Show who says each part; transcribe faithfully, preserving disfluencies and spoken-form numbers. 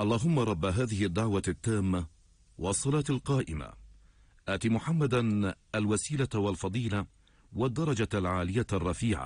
Speaker 1: اللهم رب هذه الدعوة التامة والصلاة القائمة آت محمدا الوسيلة والفضيلة والدرجة العالية الرفيعة